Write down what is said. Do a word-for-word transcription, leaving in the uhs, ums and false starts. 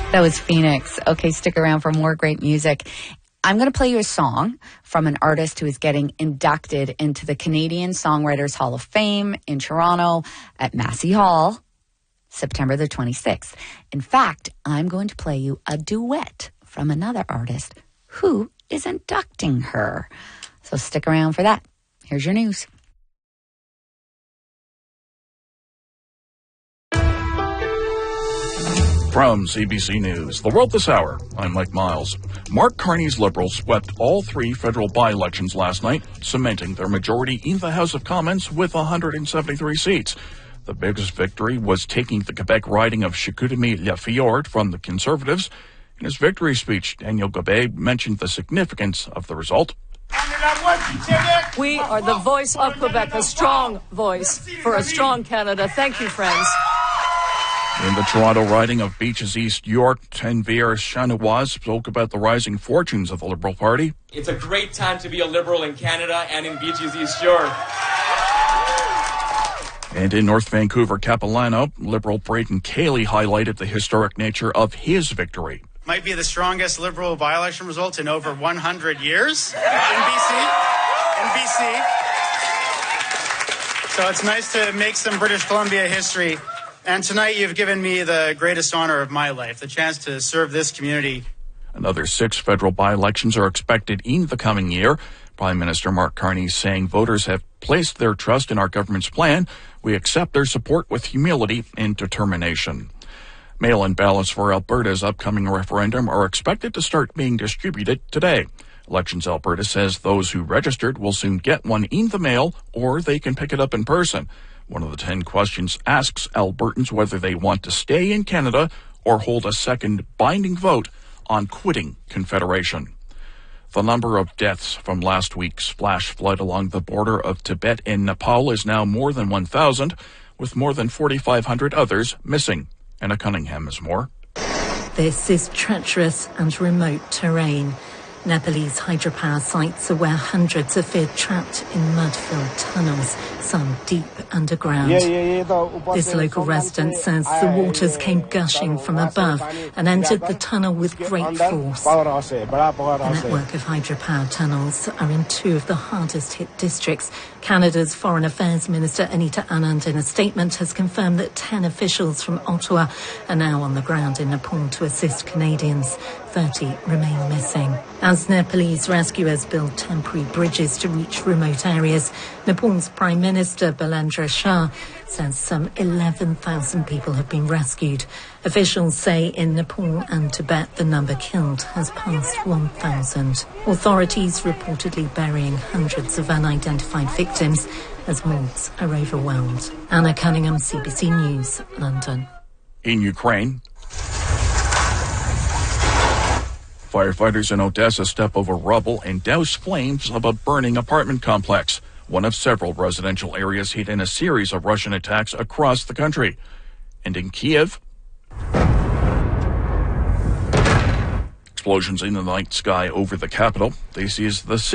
That was Phoenix. Okay, stick around for more great music. I'm going to play you a song from an artist who is getting inducted into the Canadian Songwriters Hall of Fame in Toronto at Massey Hall, September the twenty-sixth. In fact, I'm going to play you a duet from another artist who is inducting her. So stick around for that. Here's your news. From C B C News, The World This Hour, I'm Mike Miles. Mark Carney's Liberals swept all three federal by-elections last night, cementing their majority in the House of Commons with one hundred seventy-three seats. The biggest victory was taking the Quebec riding of Chicoutimi-Lafayette from the Conservatives. In his victory speech, Daniel Gabay mentioned the significance of the result. We are the voice of Quebec, a strong voice for a strong Canada. Thank you, friends. In the Toronto riding of Beaches East York, Tenvier Chanoise spoke about the rising fortunes of the Liberal Party. It's a great time to be a Liberal in Canada and in Beaches East York. And in North Vancouver, Capilano, Liberal Braden Cayley highlighted the historic nature of his victory. Might be the strongest Liberal by-election result in over one hundred years in B C. In B C. So it's nice to make some British Columbia history. And tonight you've given me the greatest honor of my life, the chance to serve this community. Another six federal by-elections are expected in the coming year. Prime Minister Mark Carney saying voters have placed their trust in our government's plan. We accept their support with humility and determination. Mail-in ballots for Alberta's upcoming referendum are expected to start being distributed today. Elections Alberta says those who registered will soon get one in the mail, or they can pick it up in person. One of the ten questions asks Albertans whether they want to stay in Canada or hold a second binding vote on quitting Confederation. The number of deaths from last week's flash flood along the border of Tibet and Nepal is now more than one thousand, with more than forty-five hundred others missing. Anna Cunningham has more. This is treacherous and remote terrain. Nepalese hydropower sites are where hundreds are feared trapped in mud-filled tunnels, some deep underground. This local resident says the waters came gushing from above and entered the tunnel with great force. The network of hydropower tunnels are in two of the hardest hit districts. Canada's Foreign Affairs Minister Anita Anand, in a statement, has confirmed that ten officials from Ottawa are now on the ground in Nepal to assist Canadians. thirty remain missing. As Nepalese rescuers build temporary bridges to reach remote areas, Nepal's Prime Minister Balendra Shah says some eleven thousand people have been rescued. Officials say in Nepal and Tibet the number killed has passed one thousand. Authorities reportedly burying hundreds of unidentified victims as morgues are overwhelmed. Anna Cunningham, C B C News, London. In Ukraine, firefighters in Odessa step over rubble and douse flames of a burning apartment complex, one of several residential areas hit in a series of Russian attacks across the country. And in Kiev, explosions in the night sky over the capital. This is the